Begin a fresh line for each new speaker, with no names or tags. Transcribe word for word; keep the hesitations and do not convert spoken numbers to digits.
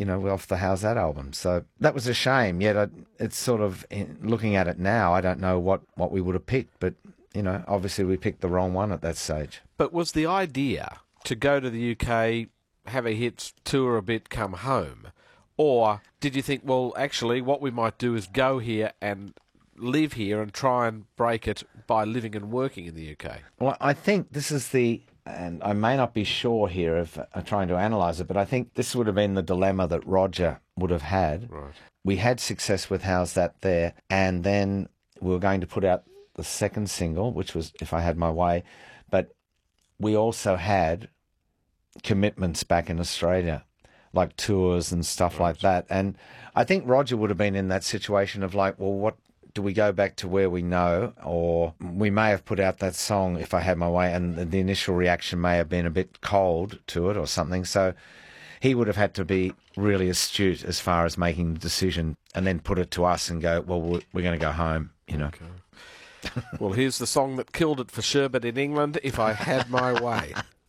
you know, off the How's That album. So that was a shame. Yet I, it's sort of, looking at it now, I don't know what, what we would have picked, but, you know, obviously we picked the wrong one at that stage.
But was the idea to go to the U K, have a hit, tour a bit, come home? Or did you think, well, actually, what we might do is go here and live here and try and break it by living and working in the U K?
Well, I think this is the, and I may not be sure here of uh, trying to analyse it, but I think this would have been the dilemma that Roger would have had.
Right.
We had success with How's That there, and then we were going to put out the second single, which was If I Had My Way, but we also had commitments back in Australia, like tours and stuff right. like that. And I think Roger would have been in that situation of like, well, what do we go back to where we know? Or we may have put out that song, If I Had My Way, and the initial reaction may have been a bit cold to it or something. So he would have had to be really astute as far as making the decision and then put it to us and go, well, we're going to go home, you know.
Okay. Well, here's the song that killed it for Sherbet in England, If I Had My Way.